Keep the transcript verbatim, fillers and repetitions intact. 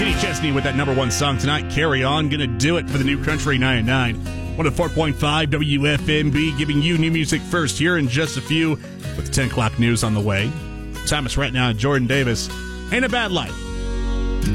Kenny Chesney with that number one song tonight. Carry On. Gonna do it for the New Country ninety-nine. one oh four point five W F M B, giving you new music first here in just a few with the ten o'clock news on the way. Thomas right now, Jordan Davis. Ain't a Bad Life.